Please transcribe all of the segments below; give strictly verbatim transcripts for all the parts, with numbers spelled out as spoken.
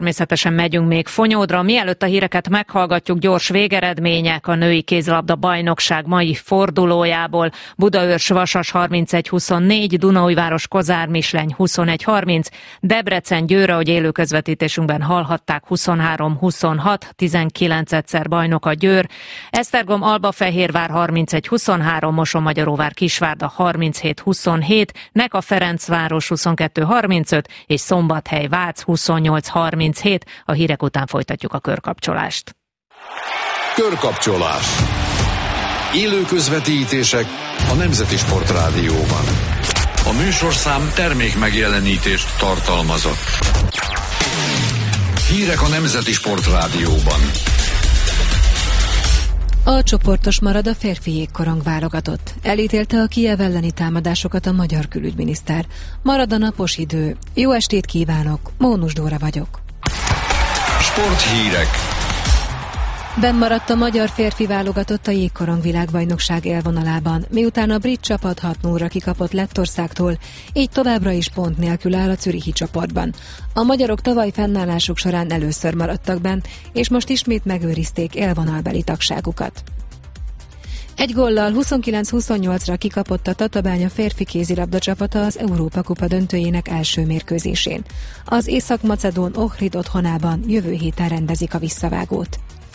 Természetesen megyünk még Fonyódra. Mielőtt a híreket meghallgatjuk, gyors végeredmények a női kézilabda bajnokság mai fordulójából. Budaörs Vasas harmincegy huszonnégy, Dunaújváros Kozár Misleny huszonegy harminc, Debrecen Győr, ahogy élő közvetítésünkben hallhatták, huszonhárom huszonhat, tizenkilencedszer bajnok a Győr. Esztergom Albafehérvár harmincegy huszonhárom, Mosonmagyaróvár Kisvárda harminchét huszonhét, Neka Ferencváros huszonkettő harmincöt és Szombathely Vác huszonnyolc harminchét. A hírek után folytatjuk a körkapcsolást. Körkapcsolás. Élő közvetítések a Nemzeti Sportrádióban. A műsorszám termék megjelenítést tartalmazott. Hírek a Nemzeti Sportrádióban. A csoportos marad a férfi jégkorong válogatott. Elítélte a Kijev elleni támadásokat a magyar külügyminiszter. Marad a napos idő. Jó estét kívánok, Mónus Dóra vagyok. Sporthírek. Benn maradt a magyar férfi válogatott a jégkorong világbajnokság élvonalában, miután a brit csapat hat nullra kikapott Lettországtól, így továbbra is pont nélkül áll a zürichi csoportban. A magyarok tavaly fennállásuk során először maradtak benn, és most ismét megőrizték élvonalbeli tagságukat. Egy góllal huszonkilenc huszonnyolcra kikapott a Tatabánya férfi kézilabda csapata az Európa-kupa döntőjének első mérkőzésén. Az észak-macedón Ohrid otthonában jövő héten rendezik a visszavágót.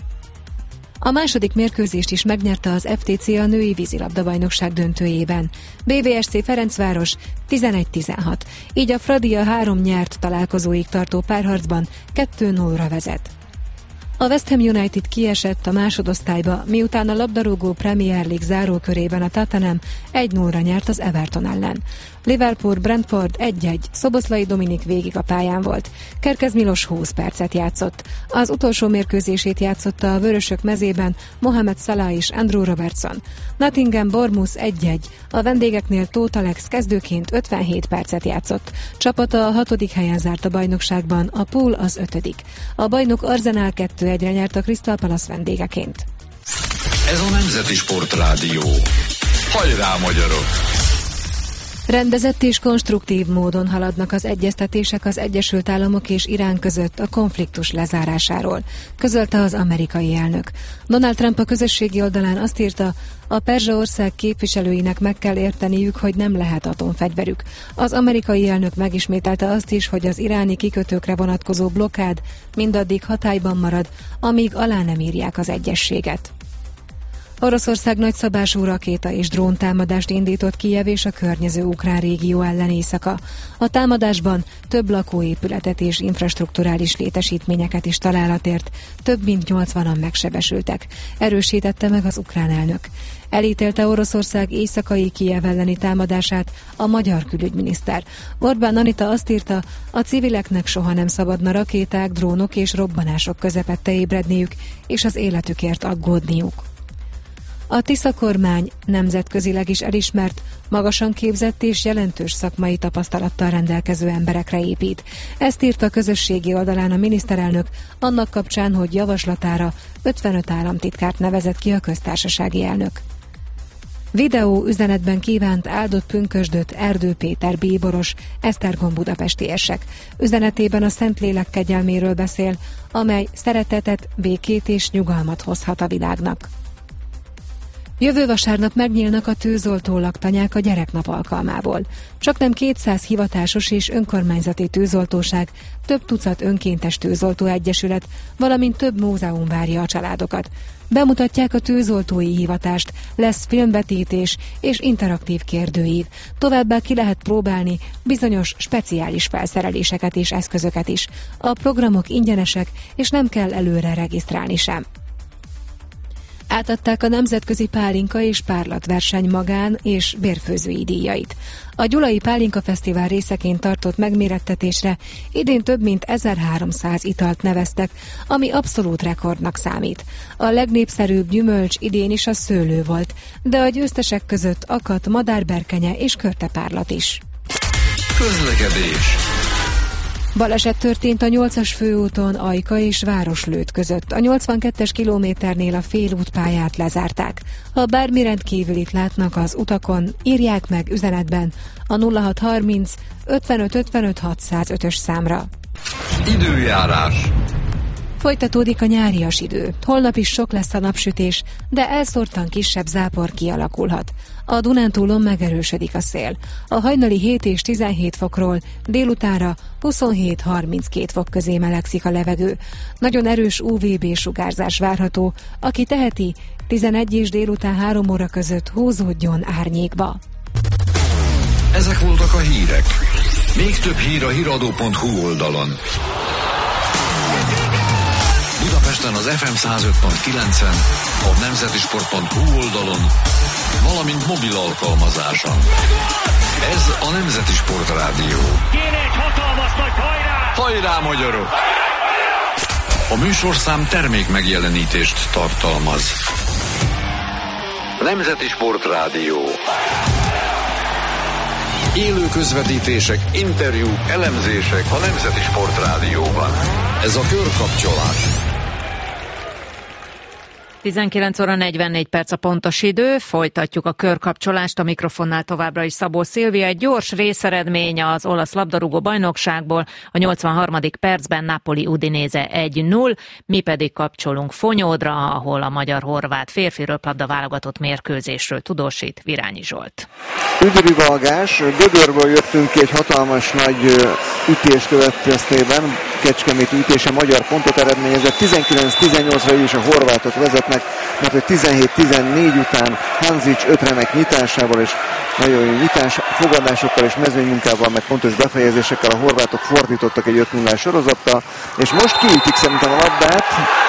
A második mérkőzést is megnyerte az ef té cé a női vízilabda-bajnokság döntőjében. bé vé es cé Ferencváros tizenegy tizenhat, így a Fradi a három nyert találkozóig tartó párharcban kettő nullra vezet. A West Ham United kiesett a másodosztályba, miután a labdarúgó Premier League zárókörében a Tottenham egy nullra nyert az Everton ellen. Liverpool Brentford egy egy, Szoboszlai Dominik végig a pályán volt. Kerkez Milos húsz percet játszott. Az utolsó mérkőzését játszotta a vörösök mezében Mohamed Salah és Andrew Robertson. Nottingham Bournemouth egy egy, a vendégeknél Tóth Alex kezdőként ötvenhét percet játszott. Csapata a hatodik helyen zárt a bajnokságban, a Pool az ötödik. A bajnok Arsenal kettő egyre nyert a Crystal Palace vendégeként. Ez a Nemzeti Sportrádió. Hajrá, magyarok! Rendezett és konstruktív módon haladnak az egyeztetések az Egyesült Államok és Irán között a konfliktus lezárásáról, közölte az amerikai elnök. Donald Trump a közösségi oldalán azt írta, a perzsa ország képviselőinek meg kell érteniük, hogy nem lehet atomfegyverük. Az amerikai elnök megismételte azt is, hogy az iráni kikötőkre vonatkozó blokkád mindaddig hatályban marad, amíg alá nem írják az egyezséget. Oroszország nagyszabású rakéta és dróntámadást indított Kijev és a környező ukrán régió ellen éjszaka. A támadásban több lakóépületet és infrastrukturális létesítményeket is találat ért, több mint nyolcvanan megsebesültek, erősítette meg az ukrán elnök. Elítélte Oroszország éjszakai Kijev elleni támadását a magyar külügyminiszter. Orbán Anita azt írta, a civileknek soha nem szabadna rakéták, drónok és robbanások közepette ébredniük, és az életükért aggódniuk. A Tisza kormány nemzetközileg is elismert, magasan képzett és jelentős szakmai tapasztalattal rendelkező emberekre épít. Ezt írta a közösségi oldalán a miniszterelnök annak kapcsán, hogy javaslatára ötvenöt államtitkárt nevezett ki a köztársasági elnök. Videó üzenetben kívánt áldott pünkösdöt Erdő Péter bíboros, Esztergom budapesti érsek. Üzenetében a Szentlélek kegyelméről beszél, amely szeretetet, békét és nyugalmat hozhat a világnak. Jövő vasárnap megnyílnak a tűzoltó laktanyák a gyereknap alkalmából. Csaknem kétszáz hivatásos és önkormányzati tűzoltóság, több tucat önkéntes tűzoltó egyesület, valamint több múzeum várja a családokat. Bemutatják a tűzoltói hivatást, lesz filmvetítés és interaktív kérdőív. Továbbá ki lehet próbálni bizonyos speciális felszereléseket és eszközöket is. A programok ingyenesek, és nem kell előre regisztrálni sem. Átadták a nemzetközi pálinka és párlatverseny magán és bérfőzői díjait. A Gyulai Pálinka Fesztivál részeként tartott megmérettetésre idén több mint ezerháromszáz italt neveztek, ami abszolút rekordnak számít. A legnépszerűbb gyümölcs idén is a szőlő volt, de a győztesek között akadt madárberkenye és körtepárlat is. Közlekedés. Baleset történt a nyolcas főúton Ajka és Városlőd között. A nyolcvankettes kilométernél a félútpályát lezárták. Ha bármi rendkívülit látnak az utakon, írják meg üzenetben a nulla hat harminc ötvenöt ötvenöt hatszázötös számra. Időjárás. Folytatódik a nyárias idő. Holnap is sok lesz a napsütés, de elszórtan kisebb zápor kialakulhat. A Dunántúlon megerősödik a szél. A hajnali hét és tizenhét fokról délutánra huszonhét-harminckét fok közé melegszik a levegő. Nagyon erős u vé bé sugárzás várható, aki teheti, tizenegy és délután három óra között húzódjon árnyékba. Ezek voltak a hírek. Még több hír a híradó pont hu oldalon. Budapesten az ef em száz öt pont kilencen, a nemzetisport pont hu oldalon, valamint mobil alkalmazáson. Ez a Nemzeti Sport Rádió. Kéne egy hatalmas nagy hajrá! Hajrá, magyarok! A műsorszám termék megjelenítést tartalmaz. Nemzeti Sport Rádió. Élő közvetítések, interjúk, elemzések a Nemzeti Sport Rádióban. Ez a körkapcsolás. tizenkilenc óra negyvennégy perc a pontos idő, folytatjuk a körkapcsolást, a mikrofonnál továbbra is Szabó Szilvia. Egy gyors részeredmény az olasz labdarúgó bajnokságból, a nyolcvanharmadik percben Napoli Udinéze egy null, mi pedig kapcsolunk Fonyódra, ahol a magyar-horvát férfi röplabda válogatott mérkőzésről tudósít Virányi Zsolt. Üdvrivalgás, Gödörből jöttünk ki egy hatalmas nagy ütés következtében, Kecskeméti ütése magyar pontot eredményezett, tizenkilenc tizennyolcra is a horvátok vezetnek, mert hogy tizenhét tizennégy után Hanzics öt remek nyitásával és nagyon jó nyitás fogadásokkal és mezőnymunkával, meg pontos befejezésekkel a horvátok fordítottak egy öt nullás sorozattal, és most kiütik szerintem a labdát.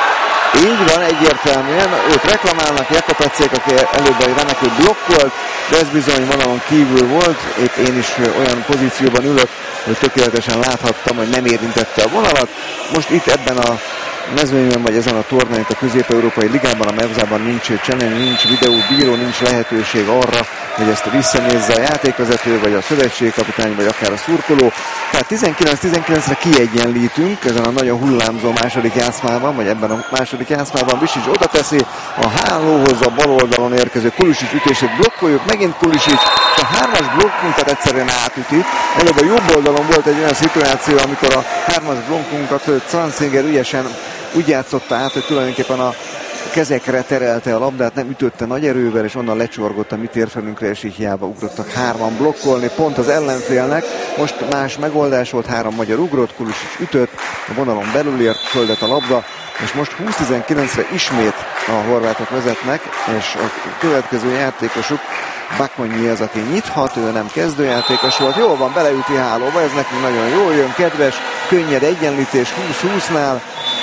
Így van, egyértelműen, ők reklamálnak, Jakobecék, aki előbb egy remekül blokkolt, de ez bizony vonalon kívül volt, épp én is olyan pozícióban ülök, hogy tökéletesen láthattam, hogy nem érintette a vonalat. Most itt ebben a mezőnyben, vagy ezen a tornán, a Közép-Európai Ligában, a Mevzában nincs challenge, nincs videóbíró, nincs lehetőség arra, hogy ezt visszanézze a játékvezető, vagy a szövetségkapitány, vagy akár a szurkoló. Tehát tizenkilenc tizenkilencre kiegyenlítünk ezen a nagyon hullámzó második játszmában, vagy ebben a második játszmában. Visics oda teszi a hálóhoz, a bal oldalon érkező Pulisic ütését blokkoljuk, megint Pulisic, a hármas blokkunkat egyszerűen átüti. Előbb a jobb oldalon volt egy olyan szituáció, amikor a hármas blokkunkat Zwanziger ügyesen úgy játszotta át, hogy tulajdonképpen a kezekre terelte a labdát, nem ütötte nagy erővel, és onnan lecsorgott a mi térfelünkre, és így hiába ugrottak hárman blokkolni, pont az ellenfélnek. Most más megoldás volt, három magyar ugrott, Pulisic ütött, a vonalon belül ért földet a labda, és most húsz tizenkilencre ismét a horvátok vezetnek, és a következő játékosuk Bakonyi az, aki nyithat, ő nem kezdőjátékos volt, jól van, beleüti hálóba, ez nekünk nagyon jól jön, kedves, könnyed egyenlítés húsz húsznál.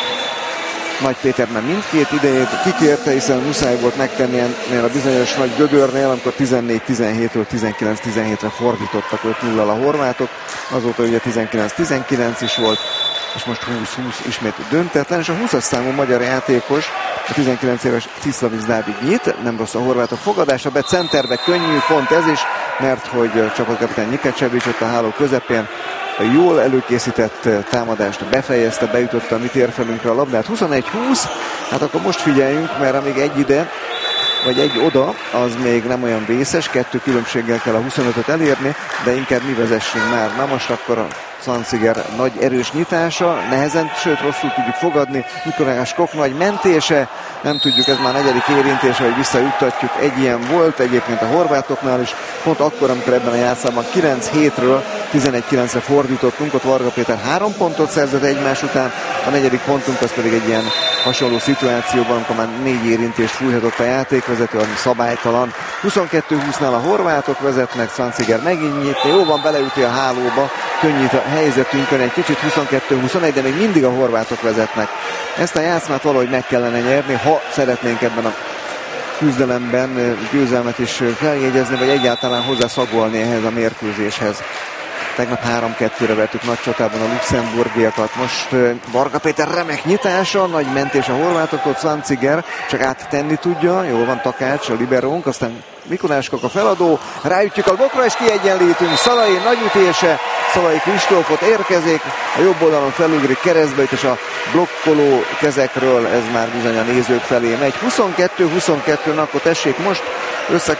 Nagy Péter már mindkét idejét kikérte, hiszen muszáj volt megtenni ennél a bizonyos nagy Gödörnél, amikor tizennégy tizenhétről tizenkilenc tizenhétre fordítottak öt nullal a horvátok, azóta ugye tizenkilenc tizenkilenc is volt, és most húsz húsz ismét döntetlen, és a húszas számú magyar játékos, a tizenkilenc éves Tiszlavics Dávid nyit, nem rossz a horvátok fogadása, be centerbe könnyű, pont ez is, mert hogy csapatkapitány Nikecsevics ott a háló közepén a jól előkészített támadást befejezte, beütötte a mi térfelünkre a labdát. huszonegy húsz, hát akkor most figyeljünk, mert amíg egy ide, vagy egy oda, az még nem olyan vészes, kettő különbséggel kell a huszonötöt elérni, de inkább mi vezessünk már. Na most akkor a Zwanziger nagy erős nyitása, nehezen, sőt rosszul tudjuk fogadni, Mikolás Kok nagy mentése, nem tudjuk, ez már negyedik érintése, hogy visszajuttatjuk, egy ilyen volt egyébként a horvátoknál is, pont akkor, amikor ebben a játszában kilenc hétről tizenegy kilencre fordítottunk, ott Varga Péter három pontot szerzett egymás után, a negyedik pontunk az pedig egy ilyen hasonló szituációban, amikor már négy érintést fújhatott a játékvezető, ami szabálytalan. huszonkettő húsznál a horvátok vezetnek, Zwanziger megint nyitni, jó van, beleüti a hálóba, könnyít a helyzetünkön egy kicsit, huszonkettő huszonegy, de még mindig a horvátok vezetnek. Ezt a játszmát valahogy meg kellene nyerni, ha szeretnénk ebben a küzdelemben győzelmet is feljegyezni, vagy egyáltalán hozzászagolni ehhez a mérkőzéshez. Tegnap három kettőre vertük nagy csatában a luxemburgiakat. Most Varga Péter remek nyitása, nagy mentés a horvátoktól, Zwanziger csak áttenni tudja, jól van Takács, a liberónk, aztán Mikuláskok a feladó, ráütjük a bokra és kiegyenlítünk, Szalai nagy ütése, Szalai Kristófot érkezik, a jobb oldalon felugrik keresztbe, és a blokkoló kezekről ez már bizony a nézők felé megy. huszonkettő huszonkettő, akkor tessék most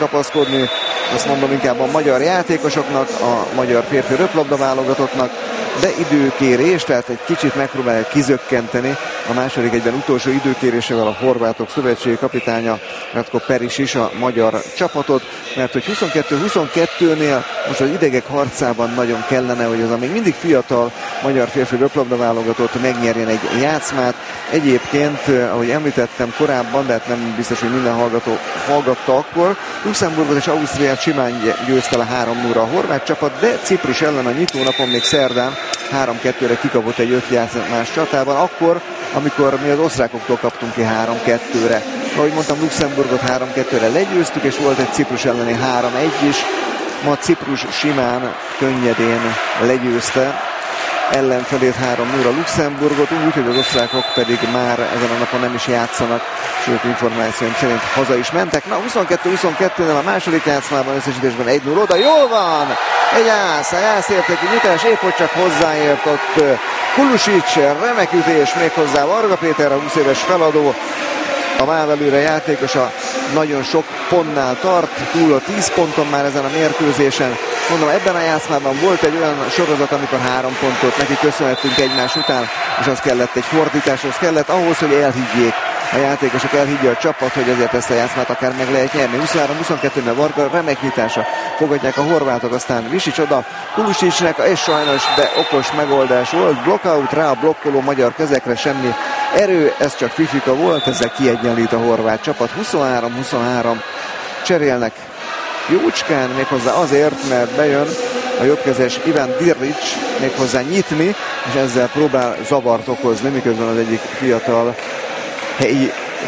összekapaszkodni, azt mondom inkább a magyar játékosoknak, a magyar férfi röplabda válogatottnak, beidőkérés, tehát egy kicsit megpróbálják kizökkenteni a második egyben utolsó időkérésével a horvátok szövetségi kapitánya Ratko Periš is a magyar csapatot, mert hogy huszonkettő huszonkettőnél most az idegek harcában nagyon kellene, hogy az a még mindig fiatal magyar férfi röplabda válogatott megnyerjen egy játszmát. Egyébként, ahogy említettem korábban, de hát nem biztos, hogy minden hallgató hallgatta akkor, Luxemburgot és Ausztriát simán győzte le három nulla a horvát csapat, de Ciprus ellen a nyitónapon még szerdán három kettőre kikapott egy öt játszmás csatában, akkor, amikor mi az osztrákoktól kaptunk ki három kettőre. Ahogy mondtam, Luxemburgot három kettőre legyőztük, és volt egy Ciprus elleni három egy is. Ma Ciprus simán, könnyedén legyőzte ellenfelét három nulla Luxemburgot, úgy, hogy az osztrákok pedig már ezen a napon nem is játszanak, sőt információim szerint haza is mentek. Na, huszonkettő huszonkettőnél a második játszmában összesítésben egy nulla, oda jól van! Egy ász, a jászértékű nyitás, épp hogy csak hozzáért ott Kulusic, remek ütés, méghozzá Varga Péter, a húsz éves feladó, a vávelőre játékosa nagyon sok pontnál tart, túl a tíz ponton már ezen a mérkőzésen. Mondom, ebben a játszmában volt egy olyan sorozat, amikor három pontot neki köszönhettünk egymás után, és az kellett, egy fordításhoz kellett, ahhoz, hogy elhiggyék a játékosok, elhiggye a csapat, hogy ezért ezt a játszmát akár meg lehet nyerni. huszonhárom huszonkettőnél Varga remek nyitása, fogadják a horvátok, aztán Visic oda Kulusicnek, és sajnos, de okos megoldás volt, blockout rá a blokkoló magyar kezekre, semmi erő, ez csak fifika volt, ezzel kiegyenlít a horvát csapat. huszonhárom huszonhárom cserélnek jócskán, méghozzá azért, mert bejön a jobbkezes Ivan Dirlic méghozzá nyitni, és ezzel próbál zavart okozni, miközben az egyik fiatal helyi,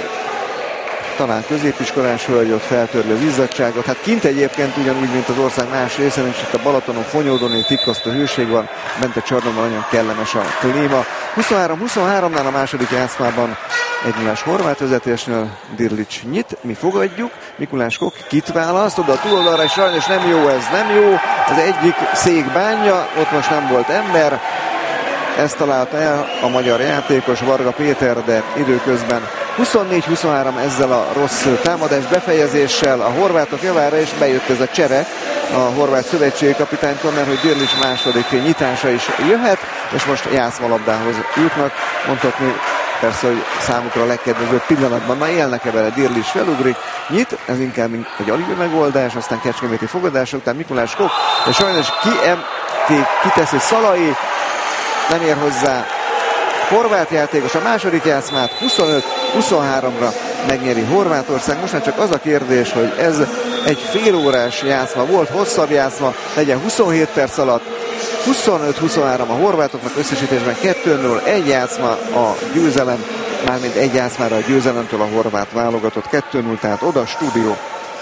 talán középiskolás hölgy ott feltörlő izzadságot. Hát kint egyébként ugyanúgy, mint az ország más részén, és itt a Balatonon, Fonyódon tikkasztó hőség van, bent a csarnokban nagyon kellemes a klíma. huszonhárom huszonháromnál a második játszmában egy nullás horvát vezetésnél Dirlic nyit, mi fogadjuk, Mikulás Kok kit választ, oda a túloldalra, és sajnos nem jó ez, nem jó, az egyik szék bánja, ott most nem volt ember, ezt találta el a magyar játékos Varga Péter, de időközben huszonnégy huszonhárom ezzel a rossz támadás befejezéssel a horvátok javára, és bejött ez a csere a horvát szövetségi kapitánytól, mert hogy Dirlic második nyitása is jöhet, és most játszmalabdához jutnak, mondhatni persze, hogy számukra a legkedvezőbb pillanatban. Na, élnek-e vele, Dirlic felugrik, nyit, ez inkább egy alibi megoldás, aztán kecskeméti fogadások, után Mikulás Kok, és sajnos kiemték, kiteszi Szalai, nem ér hozzá horvát játékos, a második játszmát huszonöt huszonháromra megnyeri Horvátország. Most már csak az a kérdés, hogy ez egy félórás játszma volt, hosszabb játszma, legyen huszonhét perc alatt, huszonöt huszonhárom a horvátoknak, összesítésben kettő null, egy játszma a győzelem, mármint egy játszmára a győzelemtől a horvát válogatott, kettő null, tehát oda stúdió.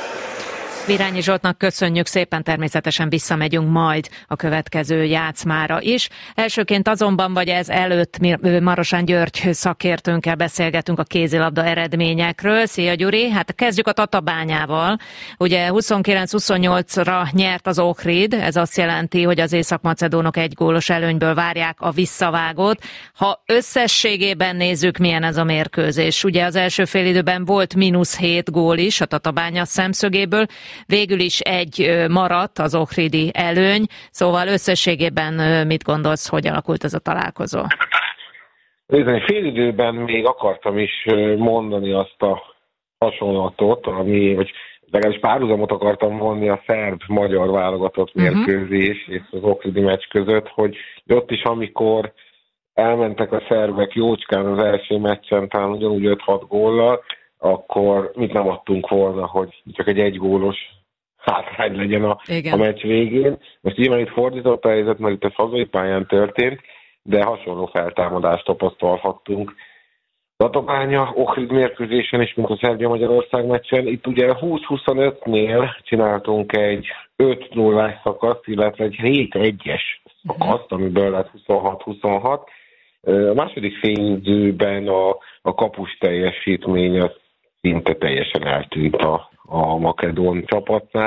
Virányi Zsoltnak köszönjük szépen, természetesen visszamegyünk majd a következő játszmára is. Elsőként azonban, vagy ez előtt Marosán György szakértőnkkel beszélgetünk a kézilabda eredményekről. Szia Gyuri, hát kezdjük a Tatabányával. Ugye huszonkilenc huszonnyolcra nyert az Ohrid, ez azt jelenti, hogy az észak-macedónok egy gólos előnyből várják a visszavágót. Ha összességében nézzük, milyen ez a mérkőzés. Ugye az első félidőben volt mínusz hét gól is a Tatabánya szemszögéből, végül is egy maradt az ohridi előny, szóval összességében mit gondolsz, hogy alakult ez a találkozó? Nézd, fél időben még akartam is mondani azt a hasonlatot, ami, vagy legalábbis párhuzamot akartam vonni a szerb-magyar válogatott mérkőzés uh-huh. és az ohridi meccs között, hogy ott is, amikor elmentek a szerbek jócskán az első meccsen, talán ugyanúgy öt-hat góllal, akkor mit nem adtunk volna, hogy csak egy egygólos hátrány legyen a, a meccs végén. Most nyilván itt fordított a helyzet, mert itt a hazai pályán történt, de hasonló feltámadást tapasztalhattunk. Tatabánya, Ohrid mérkőzésen is, mint a Szerbia-Magyarország meccsen. Itt ugye húsz huszonötnél csináltunk egy öt nullás szakaszt, illetve egy hét egyes szakaszt, amiből lett huszonhat huszonhat. A második félidőben a, a kapus teljesítmény az szinte teljesen eltűnt a, a makedón csapatnál.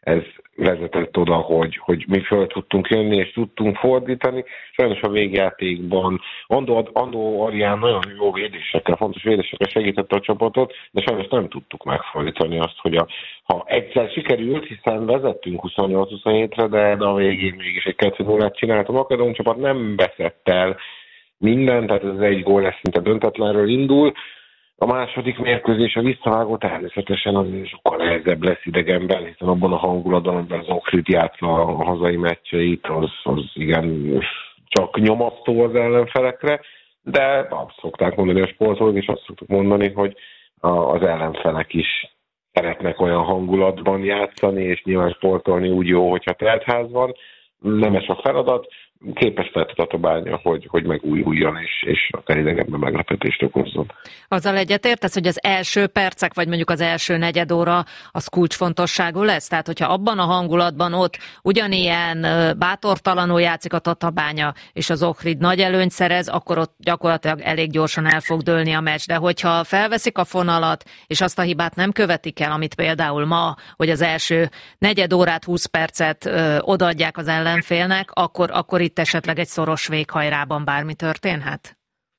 ez vezetett oda, hogy, hogy mi föl tudtunk jönni, és tudtunk fordítani. Sajnos a végjátékban Andó, Andó Arián nagyon jó védésekkel, fontos védésekkel segítette a csapatot, de sajnos nem tudtuk megfordítani azt, hogy a, ha egyszer sikerült, hiszen vezettünk huszonnyolc huszonhétre, de, de a végén mégis egy kettő nullát csinált. A makedón csapat nem veszett el mindent, tehát ez egy gól lesz szinte döntetlenről indul. A második mérkőzés a visszavágó természetesen azért sokkal nehezebb lesz idegenben, hiszen abban a hangulatban, amiben az Ohrid játsza a hazai meccseit, az, az igen csak nyomasztó az ellenfelekre, de azt szokták mondani a sportolók, és azt szoktuk mondani, hogy az ellenfelek is szeretnek olyan hangulatban játszani, és nyilván sportolni úgy jó, hogyha teltház van. Nemes a feladat, képes lehet a Tatabánya, hogy, hogy megújuljon, és, és akár idegenben meglepetést okozzon. Azzal egyetértesz, hogy az első percek, vagy mondjuk az első negyed óra az kulcsfontosságú lesz? Tehát, hogyha abban a hangulatban ott ugyanilyen bátortalanul játszik a Tatabánya, és az Ohrid nagy előnyt szerez, akkor ott gyakorlatilag elég gyorsan el fog dőlni a meccs. De hogyha felveszik a fonalat, és azt a hibát nem követik el, amit például ma, hogy az első negyed órát, húsz percet ö, odaadják az ellenfélnek, akkor, akkor itt esetleg egy szoros véghajrában bármi történhet?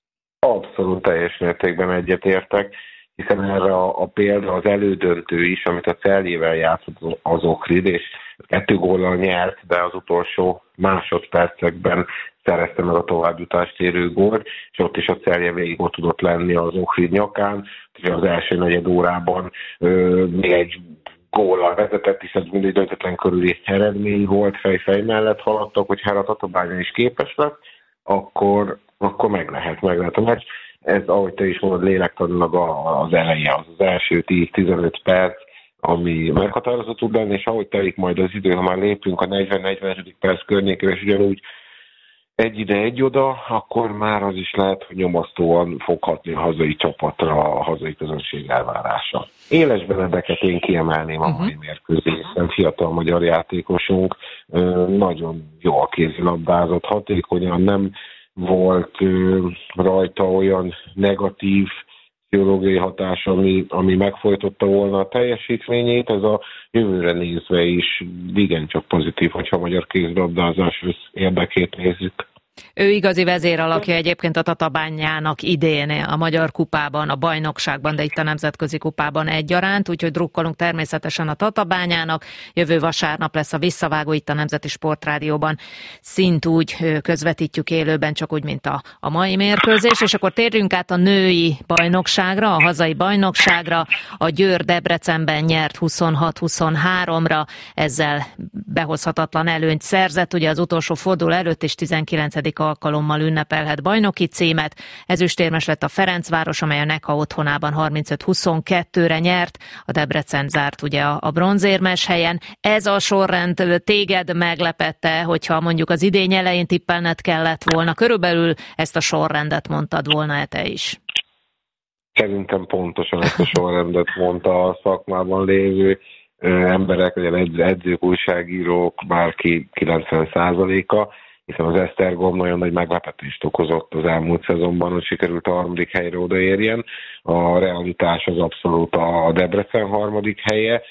Abszolút teljes mértékben egyetértek, hiszen erre a, a példa az elődöntő is, amit a Celjével játszott az Ohrid, és kettő góllal nyert, de az utolsó másodpercekben szerezte meg a továbbjutást érő gólt, és ott is a Celje végig ott tudott lenni az Ohrid nyakán, az első negyed órában ö, még egy góllal vezetett, hiszen mindig döntetlen körüli eredmény volt, fej-fej mellett haladtak, hogy hát a Tatabánya is képes lesz, akkor, akkor meg lehet, meg lehet a meccs. Ez, ahogy te is mondod, lélektanilag az eleje, az az első tíz-tizenöt perc, ami meghatározó tud lenni, és ahogy telik majd az idő, ha már lépünk a negyven-negyvenedik perc környékére, és ugyanúgy egy ide, egy oda, akkor már az is lehet, hogy nyomasztóan foghatni a hazai csapatra a hazai közönség elvárása. Éles Benedeket én kiemelném a mai mérkőzésen, fiatal magyar játékosunk, nagyon jól kézilabdázott, hatékonyan, nem volt rajta olyan negatív pszichológiai hatás, ami, ami megfojtotta volna a teljesítményét, ez a jövőre nézve is igencsak pozitív, hogyha a magyar kézilabdázás érdekét nézzük. Ő igazi vezéralakja egyébként a Tatabányának idén a Magyar Kupában, a bajnokságban, de itt a Nemzetközi Kupában egyaránt, úgyhogy drukkolunk természetesen a Tatabányának. Jövő vasárnap lesz a visszavágó itt a Nemzeti Sportrádióban. Szintúgy közvetítjük élőben, csak úgy, mint a, a mai mérkőzés, és akkor térjünk át a női bajnokságra, a hazai bajnokságra. A Győr Debrecenben nyert huszonhat huszonháromra, ezzel behozhatatlan előnyt szerzett, ugye az utolsó forduló előtt és tizenkilencedik alkalommal ünnepelhet bajnoki címet. Ezüstérmes lett a Ferencváros, amely a Neka otthonában harmincöt huszonkettőre nyert, a Debrecen zárt ugye a, a bronzérmes helyen. Ez a sorrend téged meglepette, hogyha mondjuk az idény elején tippelned kellett volna, körülbelül ezt a sorrendet mondtad volna te is? Szerintem pontosan ezt a sorrendet mondta a szakmában lévő emberek, vagy edzők, újságírók, bárki kilencven százaléka, hiszen az Esztergom nagyon nagy meglepetést okozott az elmúlt szezonban, hogy sikerült a harmadik helyre odaérjen. A realitás az abszolút a Debrecen harmadik helye,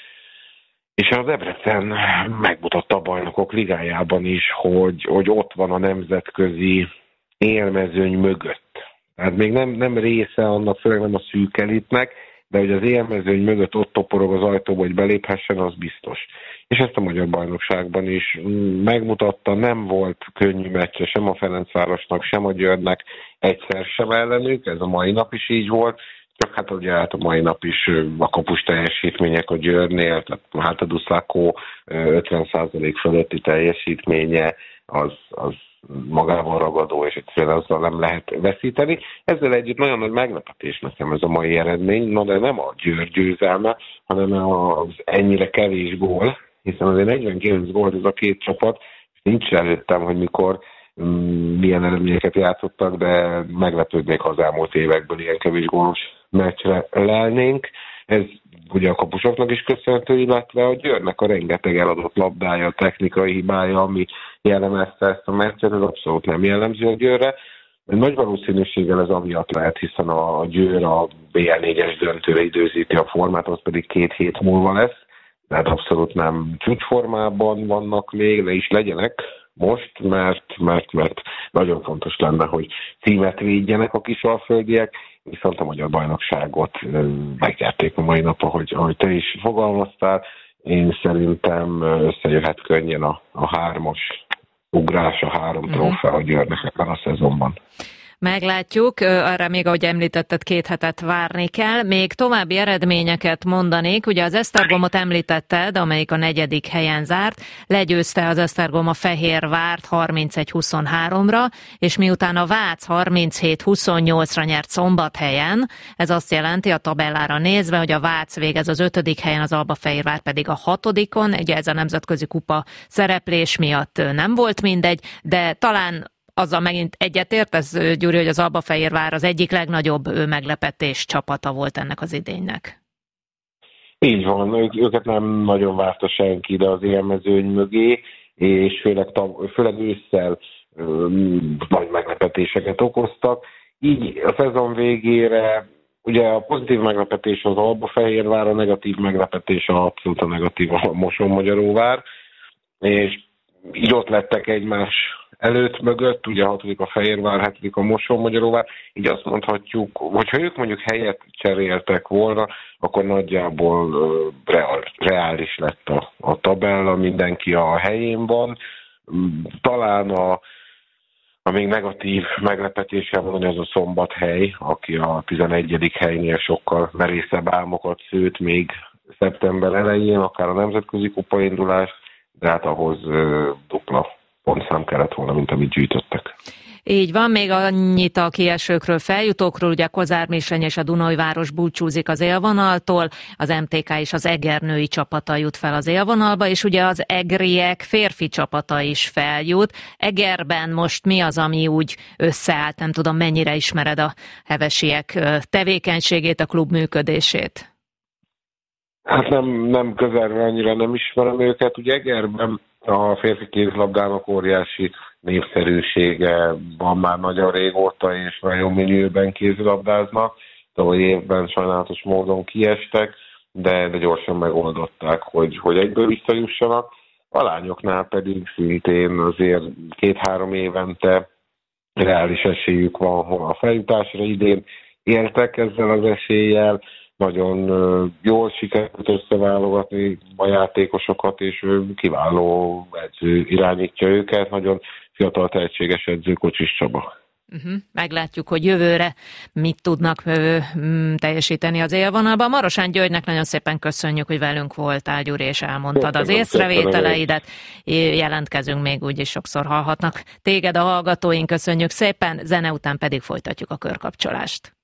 és a Debrecen megmutatta a Bajnokok Ligájában is, hogy, hogy ott van a nemzetközi élmezőny mögött. Tehát még nem, nem része annak, főleg nem a szűk elitnek, de hogy az élmezőny mögött ott toporog az ajtóba, hogy beléphessen, az biztos. És ezt a magyar bajnokságban is megmutatta, nem volt könnyű meccse sem a Ferencvárosnak, sem a Győrnek, egyszer sem ellenük, ez a mai nap is így volt, csak hát ugye hát a mai nap is a kapus teljesítmények a Győrnél, tehát hát a Duszlákó ötven százalék fölötti teljesítménye, az, az magával ragadó, és egyszerűen azzal nem lehet veszíteni. Ezzel együtt nagyon nagy meglepetés nekem ez a mai eredmény, no, de nem a Győr győzelme, hanem az ennyire kevés gól, hiszen azért negyvenkilenc gólt ez a két csapat, és nincs előttem, hogy mikor mm, milyen eredményeket játszottak, de meglepődnék, ha az elmúlt évekből ilyen kevés gólos meccsre lelnénk. Ez ugye a kapusoknak is köszönhető, illetve a Győrnek a rengeteg eladott labdája, a technikai hibája, ami jellemezte ezt a meccset, ez abszolút nem jellemző a Győrre. Nagy valószínűséggel ez amiatt lehet, hiszen a Győr a bé el négyes döntőre időzíti a formát, az pedig két hét múlva lesz. tehát abszolút nem csúcsformában vannak még, ne is legyenek most, mert, mert, mert nagyon fontos lenne, hogy címet védjenek a kisalföldiek, viszont a magyar bajnokságot megnyerték a mai nap, ahogy, ahogy te is fogalmaztál. Én szerintem összejöhet könnyen a, a hármas ugrás, a három mm-hmm. trófea a Győrnek ebben a szezonban. Meglátjuk, arra még, ahogy említetted, két hetet várni kell. Még további eredményeket mondanék. Ugye az Esztergomot említetted, amelyik a negyedik helyen zárt, legyőzte az Esztergom a Fehérvárt harmincegy huszonháromra, és miután a Vác harminchét huszonnyolcra nyert Szombathelyen, ez azt jelenti a tabellára nézve, hogy a Vác végez az ötödik helyen, az Albafehérvár pedig a hatodikon. Ugye ez a nemzetközi kupa szereplés miatt nem volt mindegy, de talán azzal megint egyetértesz, Gyuri, hogy az Albafehérvár az egyik legnagyobb meglepetés csapata volt ennek az idénynek. Így van, ők, őket nem nagyon várta senki ide az élmezőny mögé, és főleg, főleg ősszel um, nagy meglepetéseket okoztak. Így a szezon végére ugye a pozitív meglepetés az Albafehérvár, a negatív meglepetés a abszolút a negatív a Mosonmagyaróvár, és így ott lettek egymás előtt, mögött, ugye a hatodik a Fehérvár, hetedik a Mosonmagyaróvár, így azt mondhatjuk, hogyha ők mondjuk helyet cseréltek volna, akkor nagyjából reál, reális lett a, a tabella, mindenki a helyén van. Talán a, a még negatív meglepetése van, az a Szombathely, aki a tizenegyedik helynél sokkal merészebb álmokat szőtt még szeptember elején, akár a nemzetközi kupaindulás, de hát ahhoz uh, dupla pontszám kellett volna, mint amit gyűjtöttek. Így van, még annyit a kiesőkről, feljutókról, ugye Kozármiseny és a Dunaújváros búcsúzik az élvonaltól, az em té ká és az Eger női csapata jut fel az élvonalba, és ugye az egriek férfi csapata is feljut. Egerben most mi az, ami úgy összeállt, nem tudom, mennyire ismered a hevesiek tevékenységét, a klub működését? Hát nem, nem közelre annyira nem ismerem őket. Ugye Egerben a férfi kézlabdának óriási népszerűsége van már nagyon régóta, és nagyon minőben kézlabdáznak. Tavaly évben sajnálatos módon kiestek, de, de gyorsan megoldották, hogy, hogy egyből visszajussanak. A lányoknál pedig szintén azért két-három évente reális esélyük van a feljutásra. Idén éltek ezzel az eséllyel, nagyon jól sikerült összeválogatni a játékosokat, és kiváló edző irányítja őket, nagyon fiatal tehetséges edző Kocsis Csaba. Uh-huh. Meglátjuk, hogy jövőre mit tudnak ö, m, teljesíteni az élvonalban. Marosán Györgynek nagyon szépen köszönjük, hogy velünk voltál, Gyuri, és elmondtad az észrevételeidet. Jelentkezünk még, úgyis sokszor hallhatnak téged a hallgatóink. Köszönjük szépen, zene után pedig folytatjuk a körkapcsolást.